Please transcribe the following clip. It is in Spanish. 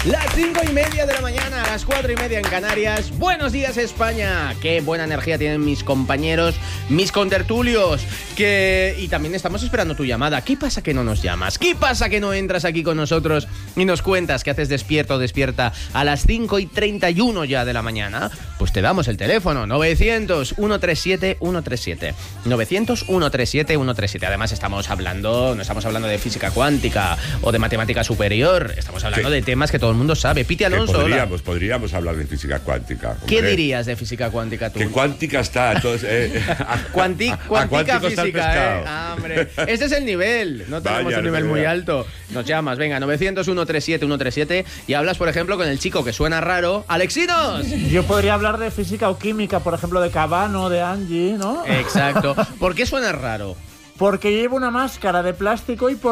Las 5:30 de la mañana, a las 4:30 en Canarias. Buenos días, España. Qué buena energía tienen mis compañeros, mis contertulios. Y también estamos esperando tu llamada. ¿Qué pasa que no nos llamas? ¿Qué pasa que no entras aquí con nosotros y nos cuentas qué haces despierto o despierta a las 5:31 ya de la mañana? Pues te damos el teléfono, 900-137-137. 900-137-137. Además no estamos hablando de física cuántica o de matemática superior. Estamos hablando de temas que todo el mundo sabe. Piti Alonso. Podríamos hablar de física cuántica. Hombre. ¿Qué dirías de física cuántica tú? Que cuántica está. Cuántica física, hombre. Este es el nivel. No tenemos un nivel muy alto. Nos llamas, venga, 900-137-137 y hablas, por ejemplo, con el chico que suena raro, ¡Alexinos! Yo podría hablar de física o química, por ejemplo, de Cabano, de Angie, ¿no? Exacto. ¿Por qué suena raro? Porque llevo una máscara de plástico y